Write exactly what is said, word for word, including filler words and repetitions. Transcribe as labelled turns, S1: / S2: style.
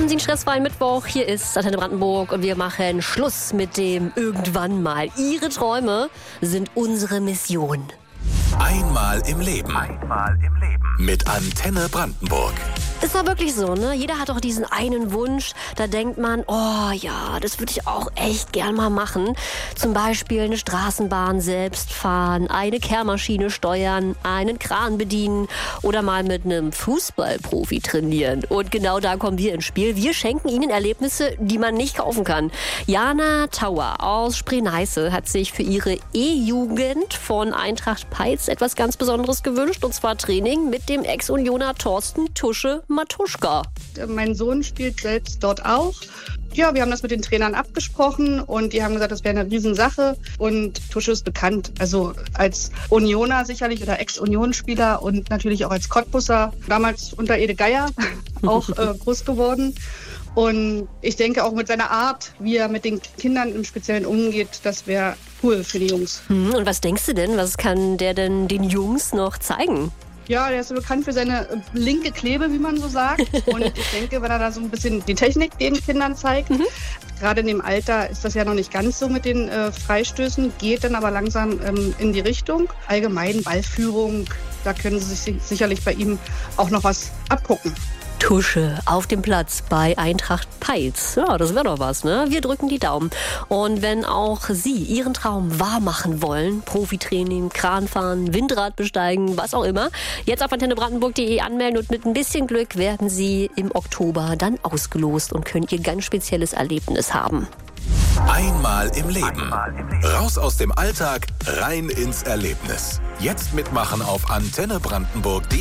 S1: Sie einen stressfreien Mittwoch. Hier ist Antenne Brandenburg und wir machen Schluss mit dem irgendwann mal. Ihre Träume sind unsere Mission.
S2: Einmal im Leben. Einmal im Leben. Mit Antenne Brandenburg.
S1: Ist doch wirklich so, ne? Jeder hat doch diesen einen Wunsch, da denkt man, oh ja, das würde ich auch echt gern mal machen. Zum Beispiel eine Straßenbahn selbst fahren, eine Kehrmaschine steuern, einen Kran bedienen oder mal mit einem Fußballprofi trainieren. Und genau da kommen wir ins Spiel. Wir schenken Ihnen Erlebnisse, die man nicht kaufen kann. Jana Tauer aus Spree-Neiße hat sich für ihre E-Jugend von Eintracht Peitz etwas ganz Besonderes gewünscht, und zwar Training mit dem Ex-Unioner Thorsten Tusche Matuschka.
S3: Mein Sohn spielt selbst dort auch. Ja, wir haben das mit den Trainern abgesprochen und die haben gesagt, das wäre eine Riesensache. Und Tusche ist bekannt, also als Unioner sicherlich oder Ex-Union-Spieler und natürlich auch als Cottbusser, damals unter Ede Geier auch äh, groß geworden. Und ich denke auch mit seiner Art, wie er mit den Kindern im Speziellen umgeht, das wäre cool für die Jungs.
S1: Und was denkst du denn, was kann der denn den Jungs noch zeigen?
S3: Ja, der ist so bekannt für seine linke Klebe, wie man so sagt. Und ich denke, wenn er da so ein bisschen die Technik den Kindern zeigt, mhm. gerade in dem Alter ist das ja noch nicht ganz so mit den äh, Freistößen, geht dann aber langsam ähm, in die Richtung. Allgemein Ballführung, da können sie sich sicherlich bei ihm auch noch was abgucken.
S1: Tusche auf dem Platz bei Eintracht Peitz. Ja, das wäre doch was, ne? Wir drücken die Daumen. Und wenn auch Sie Ihren Traum wahr machen wollen, Profitraining, Kranfahren, Windrad besteigen, was auch immer, jetzt auf antenne brandenburg punkt de anmelden und mit ein bisschen Glück werden Sie im Oktober dann ausgelost und können Ihr ganz spezielles Erlebnis haben.
S2: Einmal im Leben. Einmal im Leben. Raus aus dem Alltag, rein ins Erlebnis. Jetzt mitmachen auf antenne brandenburg punkt de.